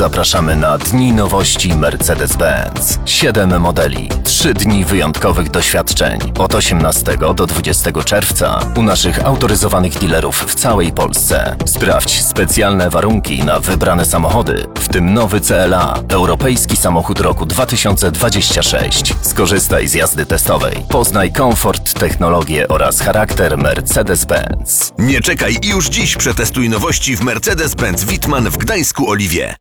Zapraszamy na Dni Nowości Mercedes-Benz. 7 modeli, 3 dni wyjątkowych doświadczeń od 18 do 20 czerwca u naszych autoryzowanych dealerów w całej Polsce. Sprawdź specjalne warunki na wybrane samochody, w tym nowy CLA, europejski samochód roku 2026. Skorzystaj z jazdy testowej. Poznaj komfort, technologię oraz charakter Mercedes-Benz. Nie czekaj i już dziś przetestuj nowości w Mercedes-Benz Wittmann w Gdańsku Oliwie.